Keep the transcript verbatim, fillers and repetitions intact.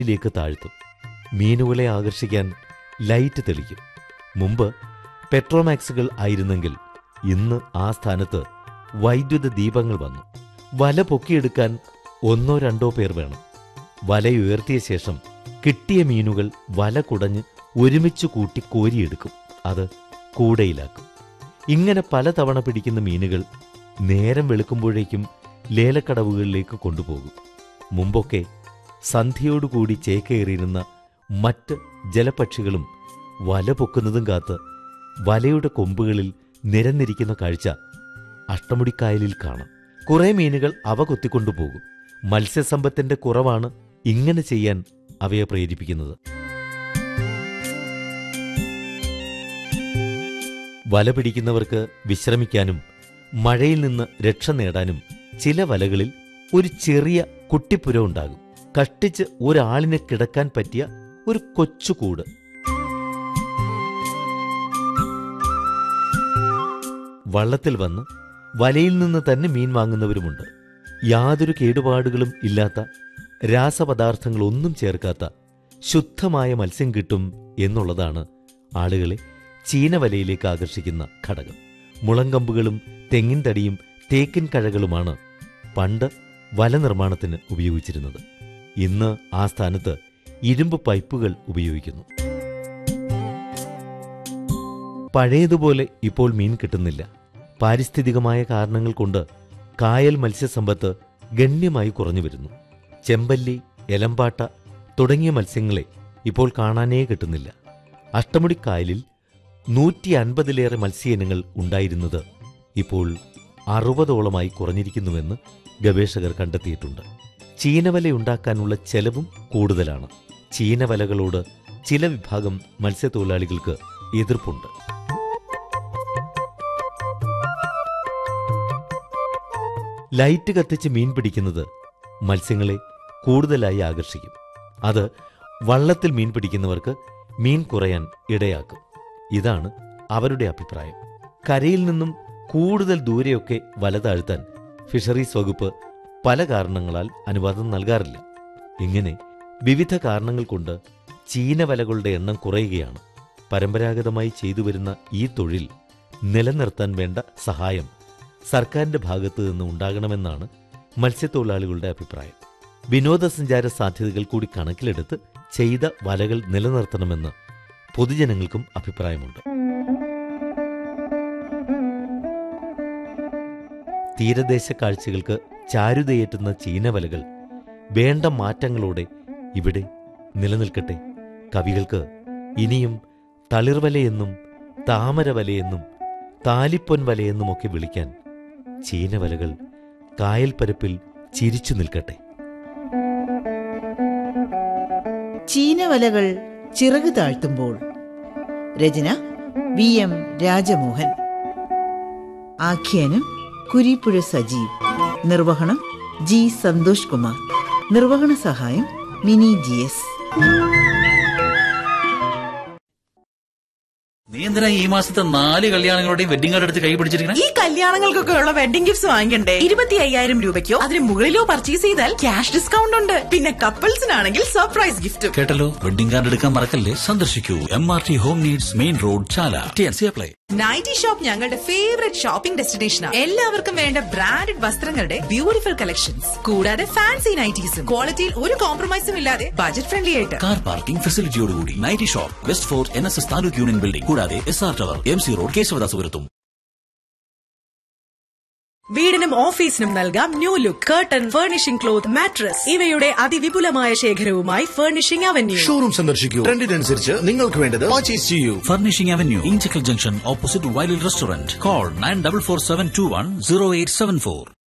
ിലേക്ക് താഴ്ത്തും. മീനുകളെ ആകർഷിക്കാൻ ലൈറ്റ് തെളിക്കും. മുമ്പ് പെട്രോമാക്സുകൾ ആയിരുന്നെങ്കിൽ ഇന്ന് ആ സ്ഥാനത്ത് വൈദ്യുത ദീപങ്ങൾ വന്നു. വല പൊക്കിയെടുക്കാൻ ഒന്നോ രണ്ടോ പേർ വേണം. വലയുയർത്തിയ ശേഷം കിട്ടിയ മീനുകൾ വല കുടഞ്ഞ് ഒരുമിച്ച് കൂട്ടി കോരിയെടുക്കും. അത് കൂടയിലാക്കും. ഇങ്ങനെ പലതവണ പിടിക്കുന്ന മീനുകൾ നേരം വെളുക്കുമ്പോഴേക്കും ലേലക്കടവുകളിലേക്ക് കൊണ്ടുപോകും. മുമ്പൊക്കെ സന്ധ്യയോടുകൂടി ചേക്കേറിയിരുന്ന മറ്റ് ജലപക്ഷികളും വല പൊക്കുന്നതും കാത്ത് വലയുടെ കൊമ്പുകളിൽ നിരന്നിരിക്കുന്ന കാഴ്ച അഷ്ടമുടിക്കായലിൽ കാണാം. കുറെ മീനുകൾ അവ കൊത്തിക്കൊണ്ടുപോകും. മത്സ്യസമ്പത്തിന്റെ കുറവാണ് ഇങ്ങനെ ചെയ്യാൻ അവയെ പ്രേരിപ്പിക്കുന്നത്. വല പിടിക്കുന്നവർക്ക് വിശ്രമിക്കാനും മഴയിൽ നിന്ന് രക്ഷ നേടാനും ചില വലകളിൽ ഒരു ചെറിയ കുട്ടിപ്പുര ഉണ്ടാകും. കഷ്ടിച്ച് ഒരാളിനെ കിടക്കാൻ പറ്റിയ ഒരു കൊച്ചുകൂട്. വള്ളത്തിൽ വന്ന് വലയിൽ നിന്ന് തന്നെ മീൻ വാങ്ങുന്നവരുമുണ്ട്. യാതൊരു കേടുപാടുകളും ഇല്ലാത്ത രാസപദാർത്ഥങ്ങളൊന്നും ചേർക്കാത്ത ശുദ്ധമായ മത്സ്യം കിട്ടും എന്നുള്ളതാണ് ആളുകളെ ചീനവലയിലേക്ക് ആകർഷിക്കുന്ന ഘടകം. മുളങ്കമ്പുകളും തെങ്ങിൻ തടിയും തേക്കിൻ കഴകളുമാണ് പണ്ട് വല നിർമ്മാണത്തിന് ഉപയോഗിച്ചിരുന്നത്. ഇന്ന് ആ സ്ഥാനത്ത് ഇരുമ്പ് പൈപ്പുകൾ ഉപയോഗിക്കുന്നു. പഴയതുപോലെ ഇപ്പോൾ മീൻ കിട്ടുന്നില്ല. പാരിസ്ഥിതികമായ കാരണങ്ങൾ കൊണ്ട് കായൽ മത്സ്യസമ്പത്ത് ഗണ്യമായി കുറഞ്ഞു വരുന്നു. ചെമ്പല്ലി, എലമ്പാട്ട തുടങ്ങിയ മത്സ്യങ്ങളെ ഇപ്പോൾ കാണാനേ കിട്ടുന്നില്ല. അഷ്ടമുടിക്കായലിൽ നൂറ്റി അൻപതിലേറെ മത്സ്യയിനങ്ങൾ ഉണ്ടായിരുന്നത് ഇപ്പോൾ അറുപതോളമായി കുറഞ്ഞിരിക്കുന്നുവെന്ന് ഗവേഷകർ കണ്ടെത്തിയിട്ടുണ്ട്. ചീനവലയുണ്ടാക്കാനുള്ള ചെലവും കൂടുതലാണ്. ചീനവലകളോട് ചില വിഭാഗം മത്സ്യത്തൊഴിലാളികൾക്ക് എതിർപ്പുണ്ട്. ലൈറ്റ് കത്തിച്ച് മീൻ പിടിക്കുന്നത് മത്സ്യങ്ങളെ കൂടുതലായി ആകർഷിക്കും. അത് വള്ളത്തിൽ മീൻ പിടിക്കുന്നവർക്ക് മീൻ കുറയാൻ ഇടയാക്കും. ഇതാണ് അവരുടെ അഭിപ്രായം. കരയിൽ നിന്നും കൂടുതൽ ദൂരെയൊക്കെ വല താഴ്ത്താൻ ഫിഷറീസ് വകുപ്പ് പല കാരണങ്ങളാൽ അനുവാദം നൽകാറില്ല. ഇങ്ങനെ വിവിധ കാരണങ്ങൾ കൊണ്ട് ചീനവലകളുടെ എണ്ണം കുറയുകയാണ്. പരമ്പരാഗതമായി ചെയ്തുവരുന്ന ഈ തൊഴിൽ നിലനിർത്താൻ വേണ്ട സഹായം സർക്കാരിന്റെ ഭാഗത്തു നിന്ന് ഉണ്ടാകണമെന്നാണ് മത്സ്യത്തൊഴിലാളികളുടെ അഭിപ്രായം. വിനോദസഞ്ചാര സാധ്യതകൾ കൂടി കണക്കിലെടുത്ത് ചെയ്ത വലകൾ നിലനിർത്തണമെന്ന് പൊതുജനങ്ങൾക്കും അഭിപ്രായമുണ്ട്. തീരദേശ കാഴ്ചകൾക്ക് ചാരുതയേറ്റുന്ന ചീനവലകൾ വേണ്ട മാറ്റങ്ങളോടെ ഇവിടെ നിലനിൽക്കട്ടെ. കവികൾക്ക് ഇനിയും തളിർവലയെന്നും താമരവലയെന്നും താലിപ്പൊൻ വലയെന്നുമൊക്കെ വിളിക്കാൻ ചീനവലകൾ കായൽപ്പരപ്പിൽ ചിരിച്ചു നിൽക്കട്ടെ. ചീനവലകൾ ചിറക് താഴ്ത്തുമ്പോൾ. രചന വി എം രാജമോഹൻ. ആഖ്യാനം കുരിപ്പുഴ സജീവ്. നിർവഹണം ജി സന്തോഷ് കുമാർ. നിർവഹണ സഹായം മിനി ജി എസ്. നീ എന്തിനാ ഈ മാസത്തെ നാല് കല്യാണങ്ങളുടെയും വെഡിങ് കാർഡ് എടുത്ത് കൈ പിടിച്ചിരിക്കണേ? ഈ കല്യാണങ്ങൾക്കൊക്കെ ഉള്ള വെഡിങ് ഗിഫ്റ്റ്സ് വാങ്ങിക്കണ്ടേ? ഇരുപത്തി അയ്യായിരം രൂപയ്ക്കോ അതിന് മുകളിലോ പർച്ചേസ് ചെയ്താൽ ക്യാഷ് ഡിസ്കൗണ്ട് ഉണ്ട്. പിന്നെ കപ്പിൾസിനാണെങ്കിൽ സർപ്രൈസ് ഗിഫ്റ്റും. കേട്ടല്ലോ, വെഡിങ് കാർഡ് എടുക്കാൻ മറക്കല്ലേ. സന്ദർശിക്കൂ M R T home needs, main road, ചാല. T N C apply. Nightie shop ഞങ്ങളുടെ ഫേവറേറ്റ് ഷോപ്പിംഗ് ഡെസ്റ്റിനേഷനാണ്. എല്ലാവർക്കും വേണ്ട ബ്രാൻഡഡ് വസ്ത്രങ്ങളുടെ ബ്യൂട്ടിഫുൾ കളക്ഷൻസ്, കൂടാതെ ഫാൻസി നൈറ്റീസും ക്വാളിറ്റിയിൽ ഒരു കോംപ്രമൈസും ഇല്ലാതെ ബജറ്റ് ഫ്രണ്ട്ലി ആയിട്ട്. Car parking ഫെസിലിറ്റിയോടുകൂടി nightie shop, west fort N S S taluk union building, കൂടാതെ S R tower, M C road, കേശവദാസുപുരത്തും. വീടിനും ഓഫീസിനും നൽകാം new look. Curtain, furnishing cloth, mattress ഇവയുടെ അതിവിപുലമായ ശേഖരവുമായി ഫർണിഷിംഗ് അവന്യൂ. ഷോറൂം സന്ദർശിക്കൂ. ട്രെൻഡിനനുസരിച്ച് നിങ്ങൾക്ക് വേണ്ടത് പർച്ചേസ് ചെയ്യൂ. Furnishing avenue, Inchakkal junction, opposite വൈലിൽ restaurant. Call nine double four seven to one zero eight seven four.